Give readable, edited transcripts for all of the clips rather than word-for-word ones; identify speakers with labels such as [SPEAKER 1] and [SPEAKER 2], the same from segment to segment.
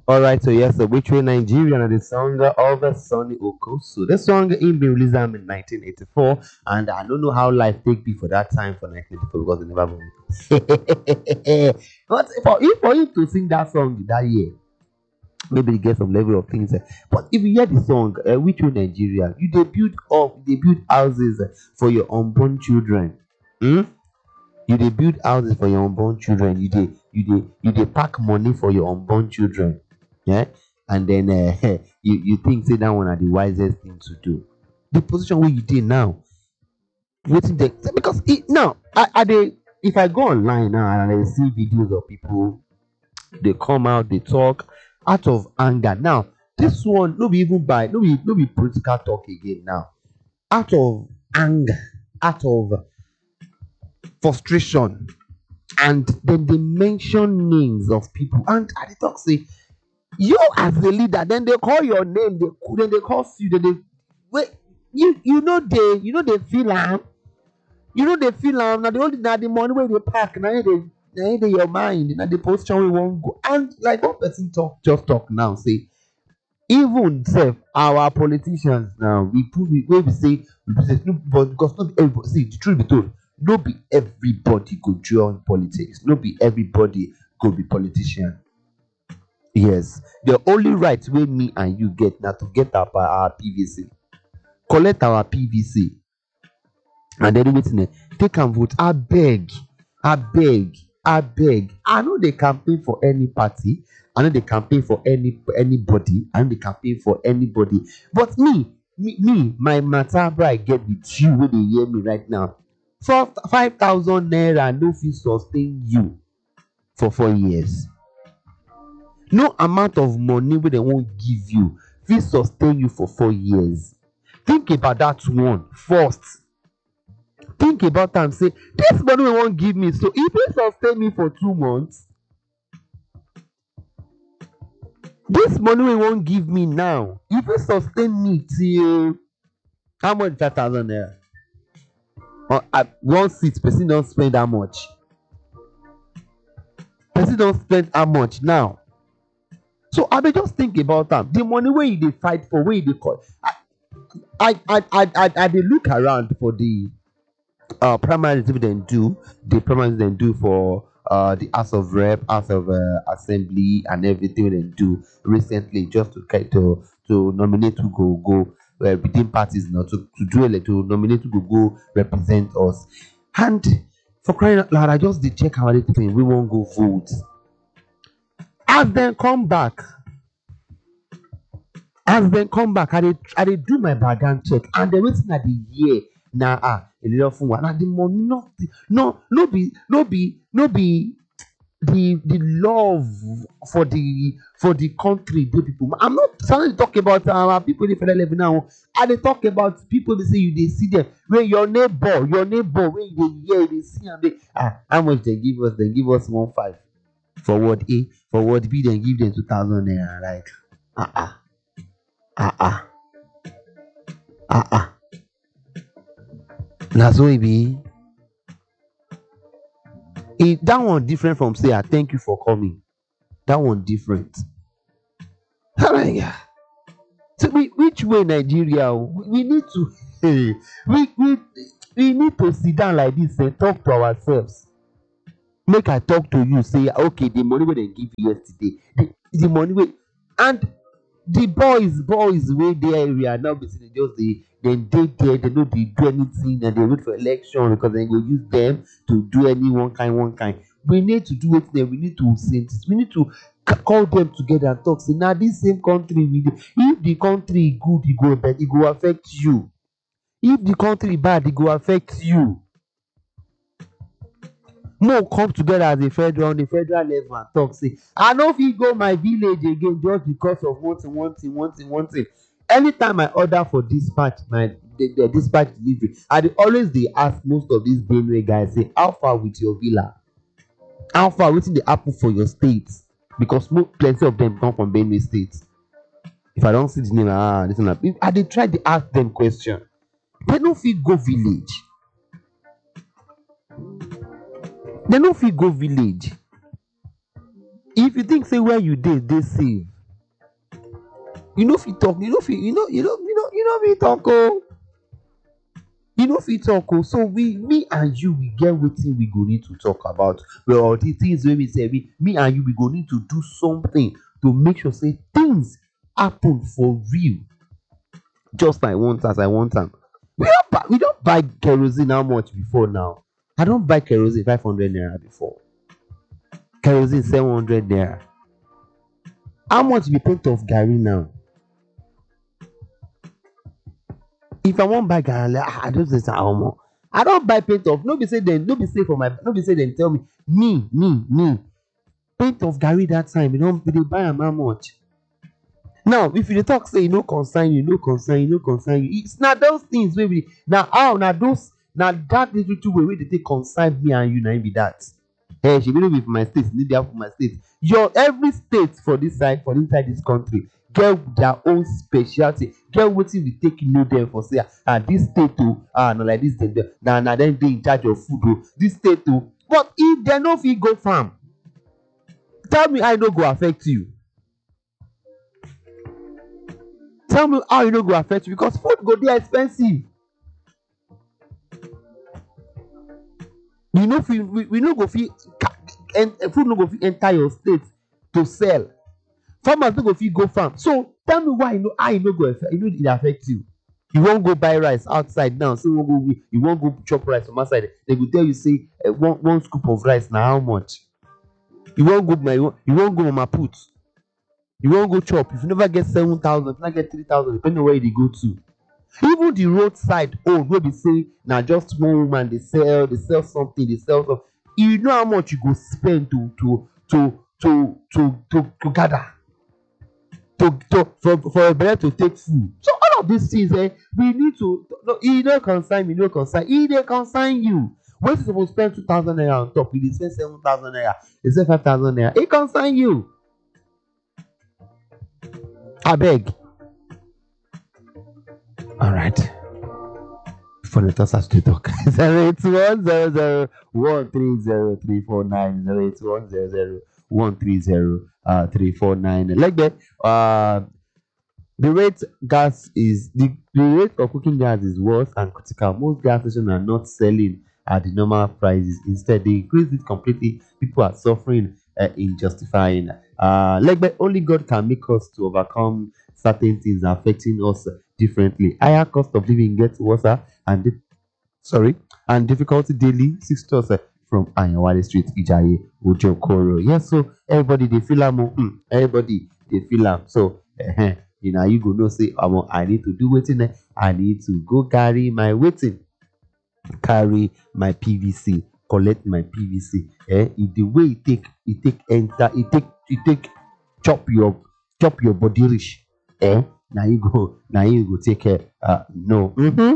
[SPEAKER 1] All right, so yes, so which way Nigerian and the song of Sonny Okosu. The song in been released in 1984, and I don't know how life take me for that time for 1984 because they never born. But for you to sing that song that year, maybe you get some level of things. But if you hear the song, which way Nigeria, they build houses for your unborn children. Hmm? You dey build houses for your unborn children. You dey pack money for your unborn children. Yeah, and then you think say that one are the wisest thing to do. The position where you dey now, waiting there because now I dey if I go online now and I see videos of people, they come out, they talk out of anger. Now this one no be even by no be political talk again now. Out of anger, out of frustration, and then they mention names of people, and I dey talk say you as the leader, then they call your name, then they call you, then they wait. You know they feel am. Na the only na the money wey they pack na dey your mind, na the position wey wan go. And like one person talk now say even sef our politicians now we put wey we say no, but because no be everybody, see the truth be told, no be everybody go join politics, no be everybody go be politician. Yes, the only right wey me and you get na to get our PVC, collect our PVC, and then wetin take am vote. Abeg, I no dey campaign for any party, I no dey campaign for anybody, I no dey campaign for anybody. But me my matter wey I get with you wey dey hear me right now, 5,000 naira no fit sustain you for 4 years. No amount of money wey dem wan give you fit sustain you for 4 years. Think about that one first. Think about am say this money wey wan give me, so e fit sustain me for 2 months. This money wey wan give me now, e fit sustain me till how much? 5,000 naira. One seat person don spend how much? Person don spend how much now? So I dey just think about am. The money wey you dey fight for, wey you dey call, I dey look around for the primaries wey dem do, for the House of Rep, House of Assembly, and everything wey dem do recently, just to nominate who go within parties now, to nominate who go represent us. And for crying out loud, I just dey check our thing, we wan go vote. As dem come back, I dey do my background check, and then wetin I dey hear na Ilefun, na the money, no be the love for the country dey people. I'm not trying to talk about our people in the federal level now. I dey talk about people wey say you dey see them, wey your neighbor wey you dey hear, you dey see am dey how much dem give us? Dem give us 1.5 for ward A, for ward B dem give dem 2,000 naira. Like na so e be. That one different from say I thank you for coming. That one different. So which way Nigeria? We need to we need to sit down like this and talk to ourselves. Make I talk to you, say okay, the money wey dem give you yesterday, the money wey, and the boys wey dey area now be say dem dey there, dem no dey do anything, and dey wait for election because dem go use them to do any one kind. We need to do wetin we need to we need to call them together and talk say na this same country we dey. If the country good, e go affect you. If the country bad, e go affect you. More come together as a federal on the federal level and talk say I no fit go my village again just because of one thing. Anytime I order for dispatch, the dispatch delivery, I dey always dey ask most of these Benue guys say how far with your villa, how far, wetin dey happen for your state, because plenty of them come from Benue state. If I don see the name, this one, I dey try dey ask them question. They no fit go village. If you think say where you dey safe, You know if you talk, we talk oh. You know fit talk oh. So me and you we get wetin we go need to talk about. Well, the things wey me say me and you we go need to do something to make sure say things happen for real. Just like once as I want am. We don't buy kerosene how much before now? I don't buy kerosene 500 naira before. Kerosene 700 naira. How much be paint of garri now? If I wan buy garri, I just say omo. I don't buy paint of no be say dem tell me paint of garri that time we dey buy am how much? Now if you dey talk say e no concern you, it's na those things wey we na that little way wey dey take concern me and you na im be that. Shebi no be for my state, no dey happen for my state. Your every state for inside this country get their own specialty, get wetin we take know dem for say this state na like this dem na dem dey in charge of food this state but if dem no fit go farm, tell me how e no go affect you. Tell me how e no go affect you because food go dey expensive. We no go fit food no go fit enter your state to sell. Farmers no go fit go farm. So tell me how e no go affect you. You wan go buy rice outside now, say you wan go chop rice from outside, dem go tell you say one scoop of rice na how much? You wan go mama put, you wan go chop, if you never get 7,000, if you never get 3,000, depending on where you dey go to. Even the roadside own wey be say na just one woman dey sell something, you know how much you go spend to gather for a belle to take food. So all of these things we need to e no concern me, e dey concern you. Wetin suppose spend 2,000 naira on top, you dey spend 7,000 naira, you spend 5,000 naira, e concern you. Abeg. Alright. For the toss to talk. 08100130349 08100130349. Like that, the rate of cooking gas is worse and critical. Most gas stations are not selling at the normal prices. Instead, they increase it completely. People are suffering in justifying. Like that, only God can make us to overcome certain things affecting us differently. Higher cost of living gets worse and difficulty daily. 6 stores from Ayanwale Street, Ijaye, Ojokoro. Yes, so everybody they feel am. Everybody they feel am. So you go know say I need to do wetin I need to go carry my PVC, collect my PVC. If the way it take enter, it take chop your body rich. Now you go take care. No.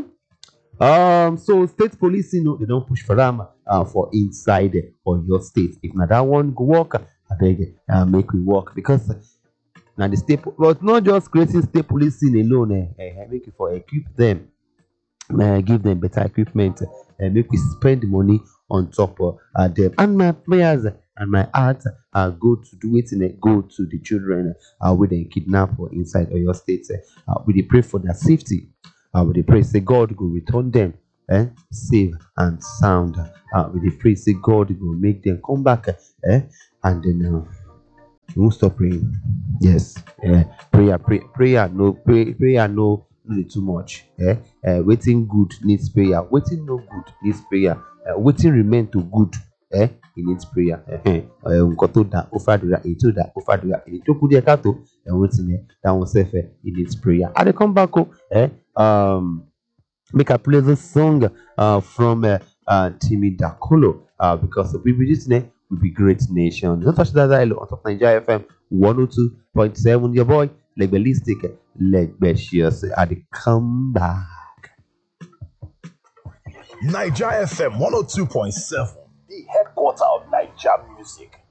[SPEAKER 1] So state police, they don't push for them for inside or your state. If not that one go work, I beg make we work because now the state, but not just creating state policing alone. Make it for equip them, give them better equipment, make we spend money on top of them. And my prayers and my heart go to do it go to the children with them kidnap or inside or your state. We dey pray for their safety. We dey pray say God go return them safe and sound. We dey pray say God go make them come back and then we won't stop praying. Yes, prayer no dey too much. Wetin good needs prayer, wetin no good needs prayer, wetin remain to good it needs prayer. Nǹkan tó dà ó fàdúrà, èyí tó dà ó fàdúrà, èyí tó kù díẹ̀ káàtó that one self it needs prayer. I dey come back make I play this song from Timi Dakolo because we be this will be great nation. Don't touch that dial on top Nigeria FM 102.7. Your boy Legbelistic Legbetious at the comeback.
[SPEAKER 2] Nigeria FM 102.7, the headquarters of Nigeria music.